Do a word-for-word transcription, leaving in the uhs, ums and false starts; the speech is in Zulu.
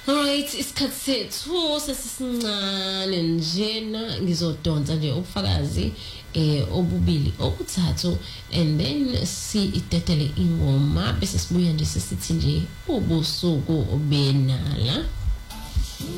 Alright, isikhathi sethu sesisincane njena ngizodonsa nje ubufakazi eh obubili obuthathu and then si itetele ingoma bese sibuya nje sisithi nje ubusuku obenala.